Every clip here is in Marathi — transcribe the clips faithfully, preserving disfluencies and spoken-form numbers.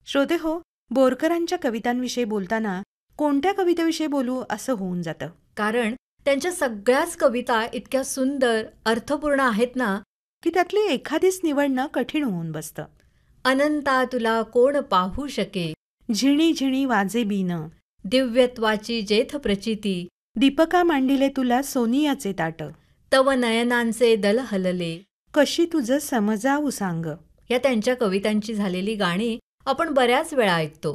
श्रोते हो, बोरकरांच्या कवितांविषयी बोलताना कोणत्या कवितेविषयी बोलू असं होऊन जातं. कारण त्यांच्या सगळ्याच कविता इतक्या सुंदर अर्थपूर्ण आहेत ना, की त्यातली एखादीच निवडणं कठीण होऊन बसतं. अनंता तुला कोण पाहू शके, झिणी झिणी वाजे बीन, दिव्यत्वाची जेथ प्रचिती, दीपका मांडिले तुला सोनियाचे ताट, तव नयनांचे दल हलले. कशी तुझं समजावू सांग. या त्यांच्या कवितांची झालेली गाणी आपण बऱ्याच वेळा ऐकतो.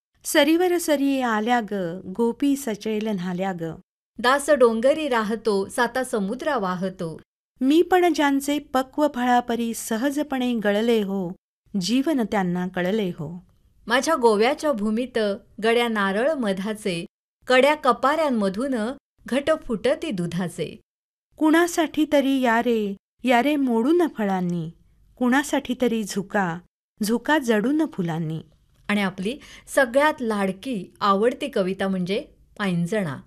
सरीवर सरी आल्या ग, गोपी सचैल न्हाल्या ग, दास डोंगरी राहतो, साता समुद्रा वाहतो. मी पण ज्यांचे पक्व फळापरी सहजपणे गळले हो, जीवन त्यांना कळले हो. माझ्या गोव्याच्या भूमीत गड्या नारळ मधाचे, कड्या कपाऱ्यांमधून घट फुटती दुधाचे. कुणासाठी तरी यारे यारे मोडून फळांनी, कुणासाठी तरी झुका झुका जडून फुलांनी. आणि आपली सगळ्यात लाडकी आवडती कविता म्हणजे पायंजणा.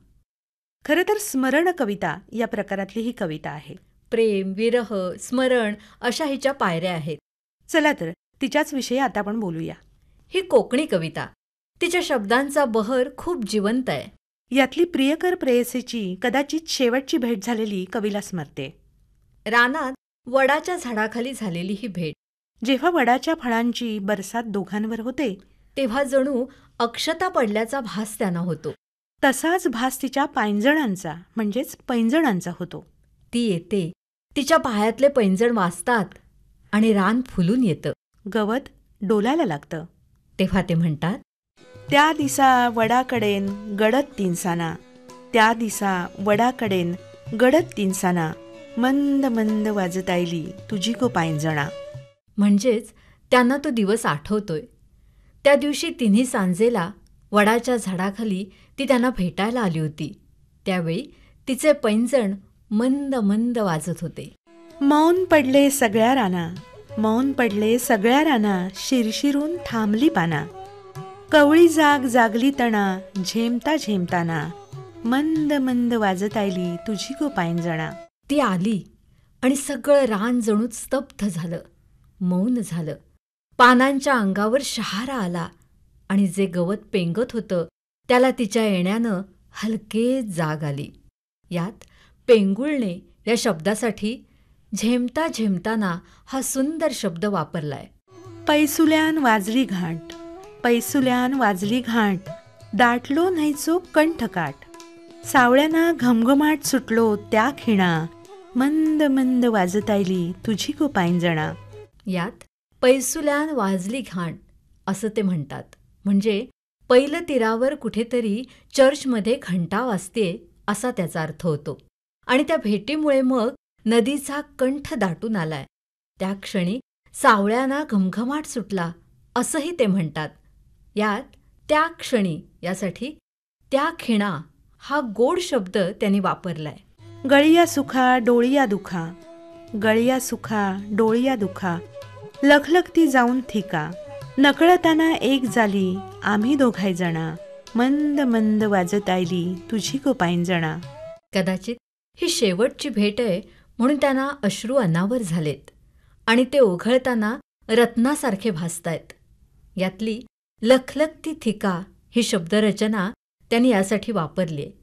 खरं तर स्मरण कविता या प्रकारातली ही कविता आहे. प्रेम, विरह, स्मरण अशा हिच्या पायऱ्या आहेत. चला तर तिच्याच विषयी आता आपण बोलूया. ही कोकणी कविता, तिच्या शब्दांचा बहर खूप जिवंत आहे. यातली प्रियकर प्रेयसीची कदाचित शेवटची भेट झालेली कवीला स्मरते. रानात वडाच्या झाडाखाली झालेली ही भेट, जेव्हा वडाच्या फळांची बरसात दोघांवर होते, तेव्हा जणू अक्षता पडल्याचा भास त्यांना होतो. तसाच भास तिच्या पायंजणांचा म्हणजेच पैंजणांचा होतो. ती येते, तिच्या पायातले पैंजण वाजतात आणि रान फुलून येतं, गवत डोलायला लागतं. तेव्हा ते म्हणतात, त्या दिसा वडाकडेन गडद तिनसाना, त्या दिसा वडाकडेन गडद तिनसाना, मंद मंद वाजत आयली तुझी गो पायंजणा. म्हणजेच त्यांना तो दिवस आठवतोय. त्या दिवशी तिन्ही सांजेला वडाच्या झाडाखाली ती त्यांना भेटायला आली होती. त्यावेळी तिचे पैंजण मंद मंद वाजत होते. मौन पडले सगळ्या राना, मौन पडले सगळ्या राना, शिरशिरून थांबली पाना, कवळी जाग जागली तणा, झेमता झेमताना, मंद मंद वाजत आयली तुझी गो पायंजणा. ती आली आणि सगळं रान जणू स्तब्ध झालं, मौन झालं. पानांच्या अंगावर शहारा आला आणि जे गवत पेंगत होतं त्याला तिच्या येण्यानं हलके जाग आली. यात पेंगुळणे या शब्दासाठी झेमता झेमताना हा सुंदर शब्द वापरलाय. पैसुल्यान वाजली घाट, पैसुल्यान वाजली घाट, दाटलो न्हायचो कंठकाठ, सावळ्यांना घमघमाट सुटलो त्या खिणा, मंद मंद वाजत आयली तुझी गो पायंजणा. यात पैसुल्यान वाजली घाण असं ते म्हणतात. म्हणजे पहिलं तीरावर कुठेतरी चर्चमध्ये घंटा वाजतेय असा त्याचा अर्थ होतो. आणि त्या भेटीमुळे मग नदीचा कंठ दाटून आलाय. त्या क्षणी सावळ्यांना घमघमाट सुटला असंही ते म्हणतात. यात त्या क्षणी यासाठी त्या खिणा हा गोड शब्द त्यांनी वापरलाय. गळिया सुखा डोळिया दुखा, गळिया सुखा डोळिया दुखा, लखलखती जाऊन थिका, नकळताना एक झाली आम्ही दोघाय जणा, मंद मंद वाजत आयली तुझी गो पायंजणा. कदाचित ही शेवटची भेट आहे म्हणून त्यांना अश्रू अनावर झालेत आणि ते ओघळताना रत्नासारखे भासतायत. यातली लखलखती थिका ही शब्दरचना त्यांनी यासाठी वापरली आहे.